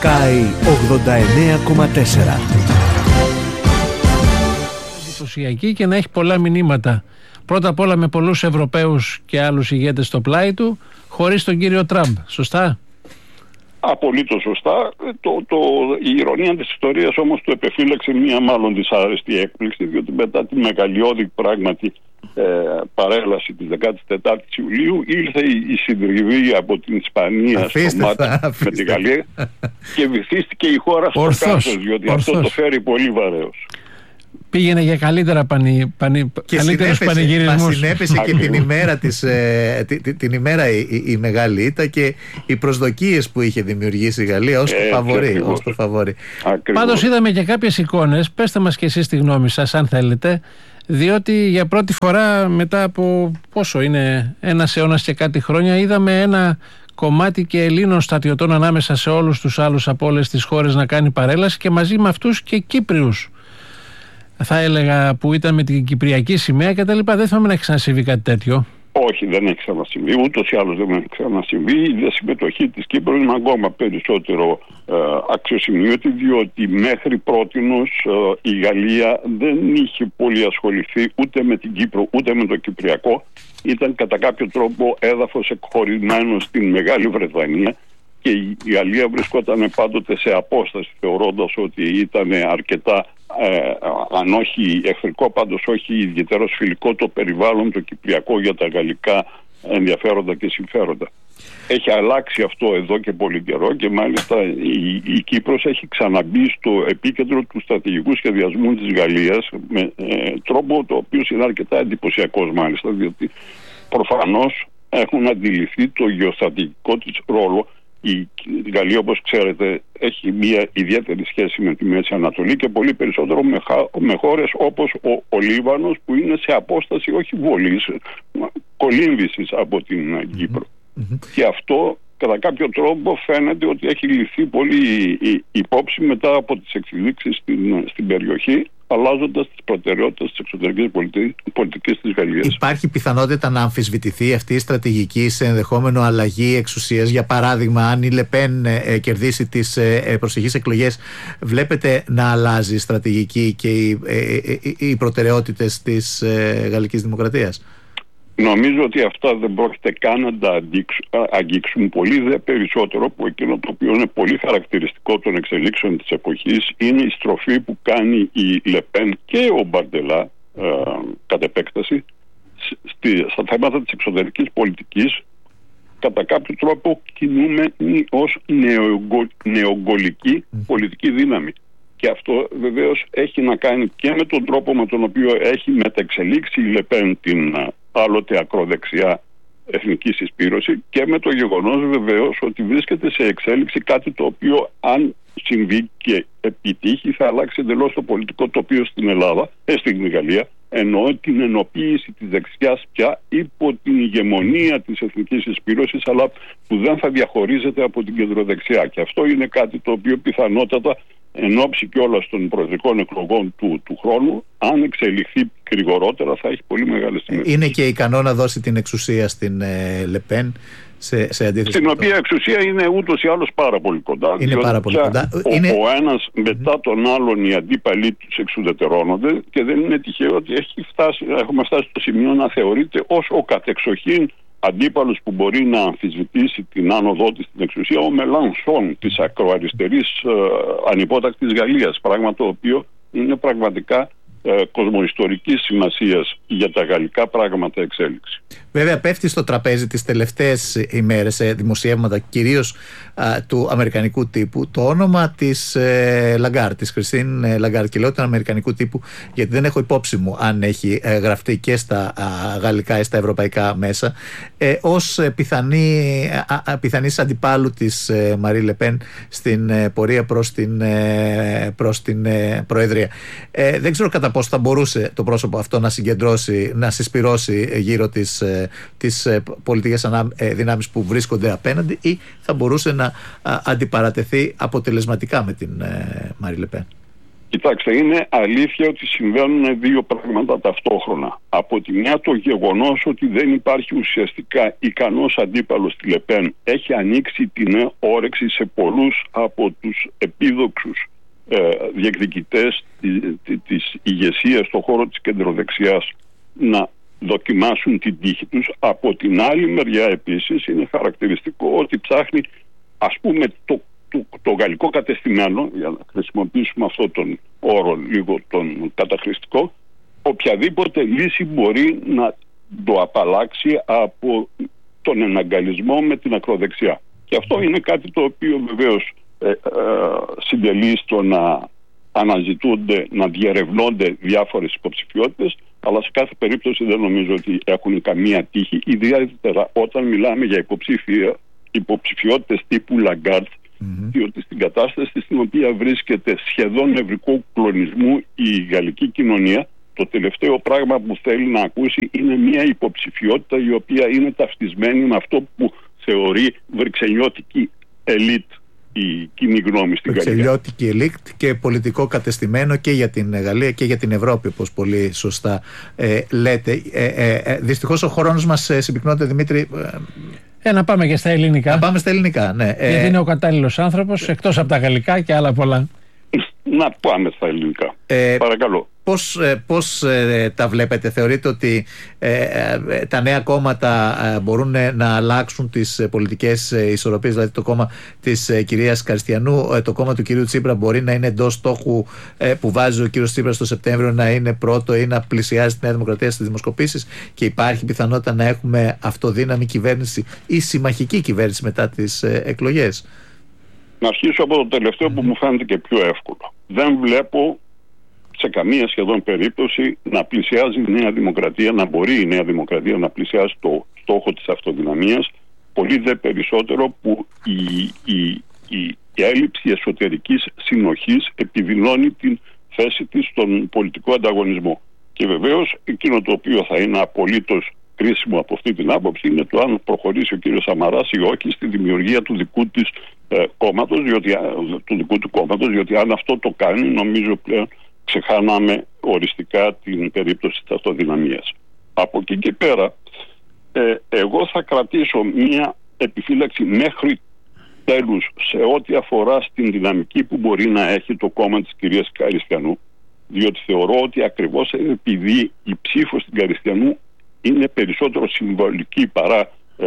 ΚΑΙ 89,4. Εντυπωσιακή και να έχει πολλά μηνύματα. Πρώτα απ' όλα με πολλούς Ευρωπαίους και άλλους ηγέτες στο πλάι του, χωρίς τον κύριο Τραμπ. Σωστά? Απολύτως σωστά. Η ηρωνία της ιστορίας όμως του επεφύλαξε μια μάλλον δυσάρεστη έκπληξη, διότι μετά τη μεγαλειώδη πράγματι παρέλαση της 14ης Ιουλίου ήρθε η συντριβή από την Ισπανία στο μάτι με τη Γαλλία και βυθίστηκε η χώρα στο κάθος, διότι αυτό το φέρει πολύ βαρέως. Πήγαινε για καλύτερους πανηγυρισμούς. Συνέπεσε και την ημέρα η μεγάλη ήττα και οι προσδοκίες που είχε δημιουργήσει η Γαλλία ως το φαβορί. Πάντως είδαμε και κάποιες εικόνες, πέστε μας και εσείς τη γνώμη σας αν θέλετε, διότι για πρώτη φορά μετά από πόσο είναι, ένας αιώνας και κάτι χρόνια, είδαμε ένα κομμάτι και Ελλήνων στρατιωτών ανάμεσα σε όλους τους άλλους από όλες τις χώρες να κάνει παρέλαση και μαζί με αυτούς και Κύπριους, θα έλεγα, που ήταν με την κυπριακή σημαία και τα λοιπά. Δεν θυμάμαι να έχει ξανασυμβεί κάτι τέτοιο. Όχι, δεν έχει ξανασυμβεί, ούτως ή άλλως δεν έχει ξανασυμβεί. Η συμμετοχή της Κύπρου είναι ακόμα περισσότερο αξιοσημείωτη, διότι μέχρι πρότινος η Γαλλία δεν είχε πολύ ασχοληθεί ούτε με την Κύπρο ούτε με το Κυπριακό. Ήταν κατά κάποιο τρόπο έδαφος εκχωρημένο στην Μεγάλη Βρετανία και η Γαλλία βρισκόταν πάντοτε σε απόσταση, θεωρώντας ότι ήταν αρκετά, αν όχι εχθρικό, πάντως όχι ιδιαίτερος φιλικό το περιβάλλον το κυπριακό για τα γαλλικά ενδιαφέροντα και συμφέροντα. Έχει αλλάξει αυτό εδώ και πολύ καιρό και μάλιστα η Κύπρος έχει ξαναμπεί στο επίκεντρο του στρατηγικού σχεδιασμού της Γαλλίας με τρόπο το οποίο είναι αρκετά εντυπωσιακός μάλιστα, διότι προφανώς έχουν αντιληφθεί το γεωστρατηγικό της ρόλο. Η Γαλλία, όπως ξέρετε, έχει μια ιδιαίτερη σχέση με τη Μέση Ανατολή και πολύ περισσότερο με χώρες όπως ο Λίβανος, που είναι σε απόσταση όχι βολής, κολύμβησης από την Κύπρο. Και αυτό κατά κάποιο τρόπο φαίνεται ότι έχει ληφθεί πολύ υπόψη μετά από τις εξελίξεις στην περιοχή, αλλάζοντας τις προτεραιότητες της εξωτερικής πολιτικής της Γαλλίας. Υπάρχει πιθανότητα να αμφισβητηθεί αυτή η στρατηγική σε ενδεχόμενο αλλαγή εξουσίας? Για παράδειγμα, αν η Λεπέν κερδίσει τις προσεχείς εκλογές, βλέπετε να αλλάζει η στρατηγική και οι προτεραιότητες της Γαλλικής Δημοκρατίας? Νομίζω ότι αυτά δεν πρόκειται καν να τα αγγίξουν, πολύ δε περισσότερο που εκείνο το οποίο είναι πολύ χαρακτηριστικό των εξελίξεων της εποχής είναι η στροφή που κάνει η Λεπέν και ο Μπαρντελά κατ' επέκταση στα θέματα της εξωτερικής πολιτικής. Κατά κάποιο τρόπο κινούμε ως νεογκολική πολιτική δύναμη. Και αυτό βεβαίως έχει να κάνει και με τον τρόπο με τον οποίο έχει μεταξελίξει η Λεπέν την άλλοτε ακροδεξιά εθνική συσπήρωση και με το γεγονός βεβαίως ότι βρίσκεται σε εξέλιξη κάτι το οποίο, αν συμβεί και επιτύχει, θα αλλάξει εντελώς το πολιτικό τοπίο στην Ελλάδα, στην Γαλλία, ενώ την ενοποίηση της δεξιάς πια υπό την ηγεμονία της εθνικής συσπήρωσης, αλλά που δεν θα διαχωρίζεται από την κεντροδεξιά. Και αυτό είναι κάτι το οποίο πιθανότατα εν ώψη κιόλας των προεδρικών εκλογών του χρόνου, αν εξελιχθεί γρηγορότερα, θα έχει πολύ μεγάλη σημασία. Είναι και ικανό να δώσει την εξουσία στην Λεπέν, σε αντίθεση. Στην οποία εξουσία είναι ούτως ή άλλως πάρα πολύ κοντά. Είναι πάρα πολύ κοντά. Ο ένας μετά τον άλλον οι αντίπαλοι τους εξουδετερώνονται και δεν είναι τυχαίο ότι έχουμε φτάσει στο σημείο να θεωρείται ως ο κατεξοχήν αντίπαλος που μπορεί να αμφισβητήσει την άνοδό της στην εξουσία, ο Μελανσόν της ακροαριστερής ανυπότακτης Γαλλίας, πράγμα το οποίο είναι πραγματικά κοσμοϊστορικής σημασίας για τα γαλλικά πράγματα εξέλιξη. Βέβαια πέφτει στο τραπέζι τις τελευταίες ημέρες σε δημοσιεύματα κυρίως του αμερικανικού τύπου το όνομα της Λαγκάρ, της Κριστίν Λαγκάρ, και λέω του αμερικανικού τύπου γιατί δεν έχω υπόψη μου αν έχει γραφτεί και στα γαλλικά ή στα ευρωπαϊκά μέσα, ως πιθανής αντιπάλου της Μαρί Λεπέν στην πορεία προς την Προεδρία. Δεν ξέρω κατά πώς θα μπορούσε το πρόσωπο αυτό να συγκεντρώσει, να συσπυρώσει γύρω τις πολιτικές δυνάμεις που βρίσκονται απέναντι, ή θα μπορούσε να αντιπαρατεθεί αποτελεσματικά με την Μαρί Λεπέν. Κοιτάξτε, είναι αλήθεια ότι συμβαίνουν δύο πράγματα ταυτόχρονα. Από τη μια το γεγονός ότι δεν υπάρχει ουσιαστικά ικανός αντίπαλος στη Λεπέν έχει ανοίξει την όρεξη σε πολλούς από τους επίδοξους διεκδικητές της ηγεσίας στον χώρο της κεντροδεξιάς να δοκιμάσουν την τύχη τους. Από την άλλη μεριά επίσης είναι χαρακτηριστικό ότι ψάχνει, ας πούμε, το γαλλικό κατεστημένο, για να χρησιμοποιήσουμε αυτόν τον όρο λίγο τον καταχρηστικό, οποιαδήποτε λύση μπορεί να το απαλλάξει από τον εναγκαλισμό με την ακροδεξιά. Και αυτό είναι κάτι το οποίο βεβαίως συντελεί στο να αναζητούνται, να διερευνώνται διάφορες υποψηφιότητες, αλλά σε κάθε περίπτωση δεν νομίζω ότι έχουν καμία τύχη, ιδιαίτερα όταν μιλάμε για υποψηφιότητες τύπου Λαγκάρτ, διότι στην κατάσταση στην οποία βρίσκεται σχεδόν νευρικού κλονισμού η γαλλική κοινωνία, το τελευταίο πράγμα που θέλει να ακούσει είναι μια υποψηφιότητα η οποία είναι ταυτισμένη με αυτό που θεωρεί βρυξελιώτικη ελίτ η κοινή γνώμη στην Γαλλία. Βρυξελιώτικη ελίτ και πολιτικό κατεστημένο και για την Γαλλία και για την Ευρώπη, όπως πολύ σωστά λέτε. Δυστυχώς ο χρόνος μας συμπυκνώνεται, Δημήτρη. Να πάμε και στα ελληνικά. Να πάμε στα ελληνικά, ναι. Γιατί είναι ο κατάλληλος άνθρωπος, εκτός από τα γαλλικά και άλλα πολλά. Να πάμε στα ελληνικά. Παρακαλώ. Πώς τα βλέπετε? Θεωρείτε ότι τα νέα κόμματα μπορούν να αλλάξουν τις πολιτικές ισορροπίες? Δηλαδή το κόμμα της κυρίας Καριστιανού, το κόμμα του κυρίου Τσίπρα μπορεί να είναι εντός στόχου που βάζει ο κύριος Τσίπρας το Σεπτέμβριο, να είναι πρώτο ή να πλησιάζει τη Νέα Δημοκρατία στις δημοσκοπήσεις, και υπάρχει πιθανότητα να έχουμε αυτοδύναμη κυβέρνηση ή συμμαχική κυβέρνηση μετά τις εκλογές? Να αρχίσω από το τελευταίο που μου φαίνεται και πιο εύκολο. Δεν βλέπω σε καμία σχεδόν περίπτωση να πλησιάζει η Νέα Δημοκρατία, να μπορεί η Νέα Δημοκρατία να πλησιάσει το στόχο της αυτοδυναμίας, πολύ δε περισσότερο που η έλλειψη εσωτερικής συνοχής επιδεινώνει την θέση της στον πολιτικό ανταγωνισμό. Και βεβαίως εκείνο το οποίο θα είναι απολύτως κρίσιμο από αυτή την άποψη είναι το αν προχωρήσει ο κύριος Σαμαράς ή όχι στη δημιουργία του δικού της κόμματος, του δικού του κόμματος, διότι αν αυτό το κάνει, νομίζω πλέον ξεχάναμε οριστικά την περίπτωση της αυτοδυναμίας. Από εκεί και πέρα, εγώ θα κρατήσω μια επιφύλαξη μέχρι τέλους σε ό,τι αφορά στην δυναμική που μπορεί να έχει το κόμμα της κυρίας Καριστιανού, διότι θεωρώ ότι ακριβώς επειδή η ψήφος στην Καριστιανού είναι περισσότερο συμβολική παρά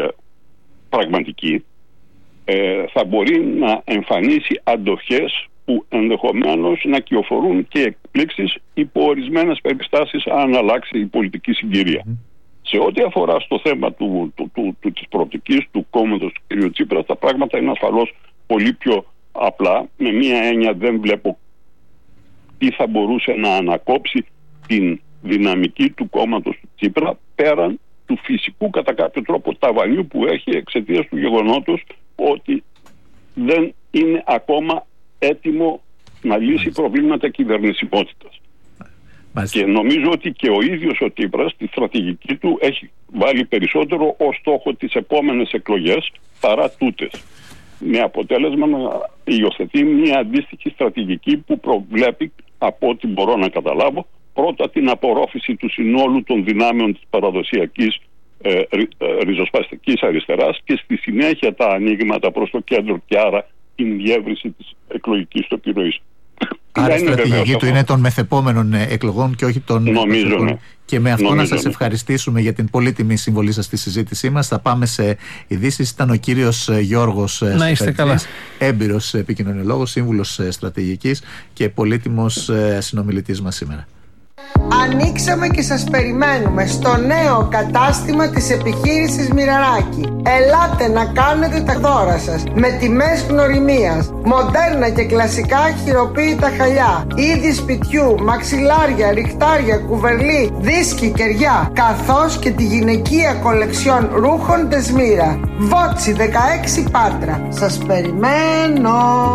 πραγματική, θα μπορεί να εμφανίσει αντοχές που ενδεχομένως να κυοφορούν και εκπλήξεις υπό ορισμένες περιστάσεις αν αλλάξει η πολιτική συγκυρία. Σε ό,τι αφορά στο θέμα της προοπτικής του κόμματος του κ. Τσίπρα, τα πράγματα είναι ασφαλώς πολύ πιο απλά. Με μία έννοια δεν βλέπω τι θα μπορούσε να ανακόψει την δυναμική του κόμματος του Τσίπρα πέραν του φυσικού κατά κάποιο τρόπο ταβανιού που έχει εξαιτίας του γεγονότος ότι δεν είναι ακόμα έτοιμο να λύσει προβλήματα κυβερνησιμότητας. Και νομίζω ότι και ο ίδιος ο Τσίπρας στη στρατηγική του έχει βάλει περισσότερο ως στόχο τις επόμενες εκλογές παρά τούτες, με αποτέλεσμα να υιοθετεί μια αντίστοιχη στρατηγική που προβλέπει, από ό,τι μπορώ να καταλάβω, πρώτα την απορρόφηση του συνόλου των δυνάμεων της παραδοσιακής ριζοσπαστικής αριστεράς και στη συνέχεια τα ανοίγματα προς το κέντρο και άρα την διεύρυνση της εκλογικής του επιρροής. Άρα η στρατηγική του είναι των μεθεπόμενων εκλογών και όχι των εκλογών. Ναι. Και με αυτό να σας ευχαριστήσουμε για την πολύτιμη συμβολή σας στη συζήτησή μας. Θα πάμε σε ειδήσεις. Ήταν ο κύριος Γιώργος Σφερτζής, έμπειρος επικοινωνιολόγος, σύμβουλος στρατηγικής και πολύτιμος συνομιλητής μας σήμερα. Ανοίξαμε και σας περιμένουμε στο νέο κατάστημα της επιχείρησης Μοιραράκη. Ελάτε να κάνετε τα δώρα σας με τιμές γνωριμίας, μοντέρνα και κλασικά χειροποίητα χαλιά, είδη σπιτιού, μαξιλάρια, ριχτάρια, κουβερλί, δίσκοι, κεριά, καθώς και τη γυναικεία κολεξιόν ρούχων Δεσμύρα. Βότσι 16 Πάτρα. Σας περιμένω.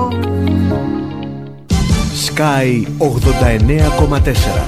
Sky 89,4.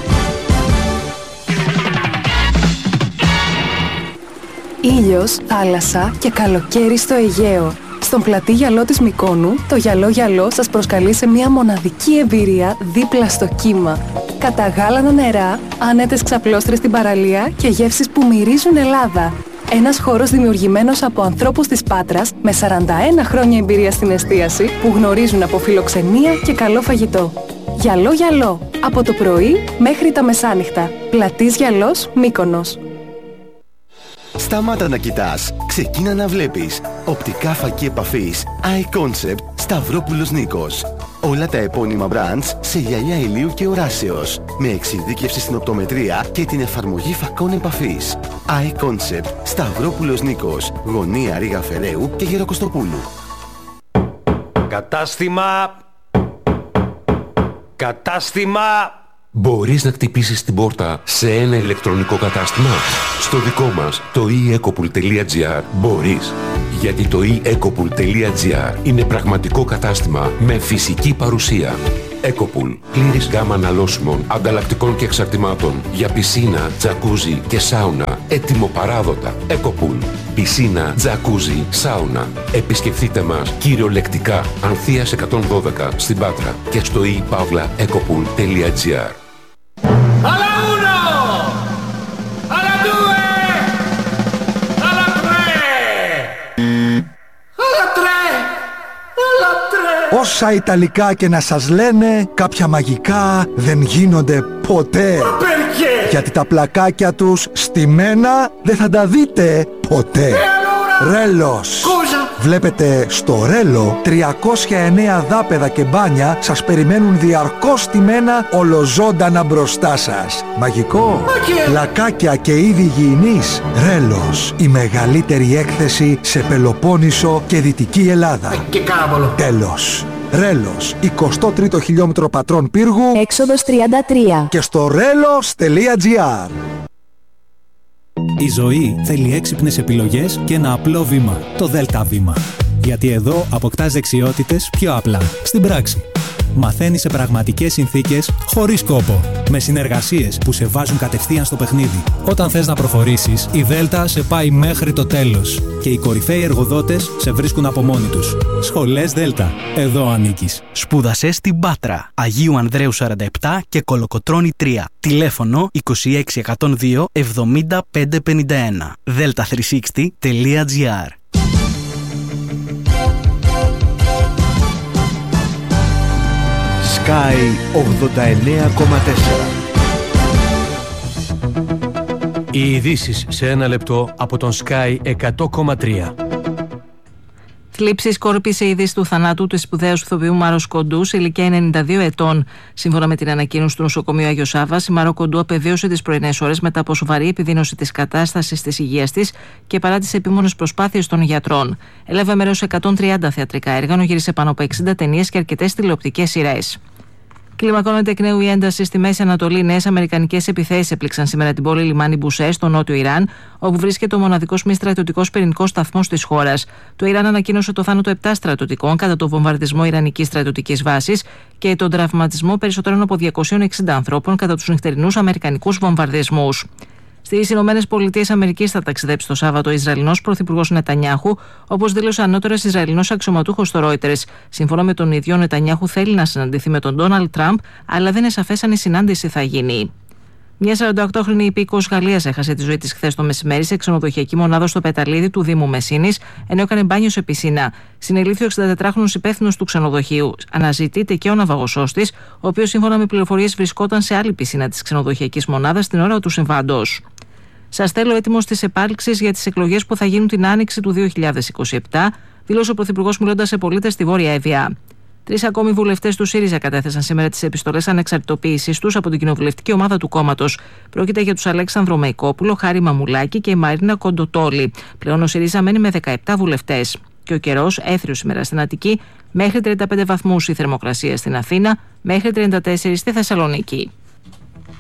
Ήλιος, θάλασσα και καλοκαίρι στο Αιγαίο. Στον πλατή γυαλό της Μυκόνου, το γυαλό γυαλό σας προσκαλεί σε μια μοναδική εμπειρία δίπλα στο κύμα. Καταγάλανα νερά, άνετες ξαπλώστρες στην παραλία και γεύσεις που μυρίζουν Ελλάδα. Ένας χώρος δημιουργημένος από ανθρώπους της Πάτρας με 41 χρόνια εμπειρία στην εστίαση που γνωρίζουν από φιλοξενία και καλό φαγητό. Γυαλό γυαλό, από το πρωί μέχρι τα μεσάνυχτα. Πλατής γυαλός Μύκονος. Σταμάτα να κοιτάς, ξεκίνα να βλέπεις. Οπτικά φακή επαφής iConcept Σταυρόπουλος Νίκος. Όλα τα επώνυμα brands σε γυαλιά ηλίου και οράσεως, με εξειδίκευση στην οπτομετρία και την εφαρμογή φακών επαφής. iConcept Σταυρόπουλος Νίκος, γωνία Ρήγα Φεραίου και Γεροκοστοπούλου. Κατάστημα! Μπορείς να χτυπήσεις την πόρτα σε ένα ηλεκτρονικό κατάστημα? Στο δικό μας, το eEcopool.gr, μπορείς. Γιατί το eEcopool.gr είναι πραγματικό κατάστημα με φυσική παρουσία. Ecopool. Πλήρης γάμα αναλώσιμων, ανταλλακτικών και εξαρτημάτων για πισίνα, τζακούζι και σάουνα. Έτοιμο παράδοτα. Ecopool. Πισίνα, τζακούζι, σάουνα. Επισκεφτείτε μας κυριολεκτικά Ανθείας 112 στην Πάτρα και στο ePavlaEcopool.gr. Alla uno! Alla due! Alla tre! Alla tre! Alla tre! Όσα Ιταλικά και να σας λένε, κάποια μαγικά δεν γίνονται ποτέ. Γιατί τα πλακάκια τους στημένα δεν θα τα δείτε ποτέ. Ρέλος. Βλέπετε, στο Ρέλο 309 δάπεδα και μπάνια σας περιμένουν διαρκώς στημένα ολοζώντανα μπροστά σας. Μαγικό. Πλακάκια και είδη υγιεινής. Ρέλος. Η μεγαλύτερη έκθεση σε Πελοπόννησο και Δυτική Ελλάδα. Και κάμπολο. Τέλος. Ρέλος, 23ο χιλιόμετρο Πατρών Πύργου, έξοδος 33 και στο relos.gr. Η ζωή θέλει έξυπνες επιλογές και ένα απλό βήμα, το ΔΕΛΤΑ βήμα. Γιατί εδώ αποκτάς δεξιότητες πιο απλά, στην πράξη. Μαθαίνεις σε πραγματικές συνθήκες, χωρίς κόπο. Με συνεργασίες που σε βάζουν κατευθείαν στο παιχνίδι. Όταν θες να προχωρήσεις, η ΔΕΛΤΑ σε πάει μέχρι το τέλος. Και οι κορυφαίοι εργοδότες σε βρίσκουν από μόνοι τους. Σχολές ΔΕΛΤΑ. Εδώ ανήκεις. Σπούδασε στην Πάτρα, Αγίου Ανδρέου 47 και Κολοκοτρώνη 3. Τηλέφωνο 26 102 70 551. delta360.gr. Sky 89,4. Οι ειδήσεις σε ένα λεπτό από τον Sky 100,3. Θλίψη σκόρπισε η είδηση του θανάτου του σπουδαίου ηθοποιού Μάρο Κοντού σε ηλικία 92 ετών. Σύμφωνα με την ανακοίνωση του νοσοκομείου Άγιο Σάββας, η Μάρο Κοντού απεβίωσε τις πρωινές ώρες μετά από σοβαρή επιδείνωση της κατάστασης της υγείας της και παρά τις επίμονες προσπάθειες των γιατρών. Έλαβε μέρος σε 130 θεατρικά έργα, γύρισε πάνω από 60 ταινίες και αρκετές τηλεοπτικές σειρές. Κλιμακώνεται εκ νέου η ένταση στη Μέση Ανατολή. Νέες αμερικανικές επιθέσεις έπληξαν σήμερα την πόλη λιμάνι Μπουσέ, στο νότιο Ιράν, όπου βρίσκεται ο μοναδικός μη στρατιωτικός πυρηνικός σταθμός της χώρας. Το Ιράν ανακοίνωσε το θάνατο 7 στρατιωτικών κατά το βομβαρδισμό ιρανικής στρατιωτικής βάσης και τον τραυματισμό περισσότερων από 260 ανθρώπων κατά τους νυχτερινούς αμερικανικούς βομβαρδισμούς. Στις ΗΠΑ θα ταξιδέψει το Σάββατο ο Ισραηλινός πρωθυπουργός Νετανιάχου, όπως δήλωσε ανώτερος Ισραηλινός αξιωματούχος στο Reuters. Σύμφωνα με τον ίδιο, ο Νετανιάχου θέλει να συναντηθεί με τον Ντόναλντ Τραμπ, αλλά δεν είναι σαφές αν η συνάντηση θα γίνει. Μια 48χρονη υπήκοος Γαλλίας έχασε τη ζωή της χθες το μεσημέρι σε ξενοδοχειακή μονάδα στο Πεταλίδι του Δήμου Μεσίνης, ενώ έκανε μπάνιο σε πισίνα. Συνελήφθη ο 64χρονος υπεύθυνος του ξενοδοχείου. Αναζητείται και ο ναυαγοσός της, ο οποίος σύμφωνα με πληροφορίες βρισκόταν σε άλλη πισίνα της ξενοδοχειακής μονάδας την ώρα του συμβάντος. Σας θέλω έτοιμος της επάλξης για τις εκλογές που θα γίνουν την άνοιξη του 2027, δήλωσε ο Πρωθυπουργός μιλώντας σε πολίτες στη Βόρεια Εύβοια. 3 ακόμη βουλευτές του ΣΥΡΙΖΑ κατέθεσαν σήμερα τις επιστολές ανεξαρτητοποίησης τους από την κοινοβουλευτική ομάδα του κόμματος. Πρόκειται για τους Αλέξανδρο Μεϊκόπουλο, Χάρη Μαμουλάκη και η Μαρίνα Κοντοτόλη. Πλέον ο ΣΥΡΙΖΑ μένει με 17 βουλευτές. Και ο καιρός έθριος σήμερα στην Αττική, μέχρι 35 βαθμούς η θερμοκρασία στην Αθήνα, μέχρι 34 στη Θεσσαλονίκη.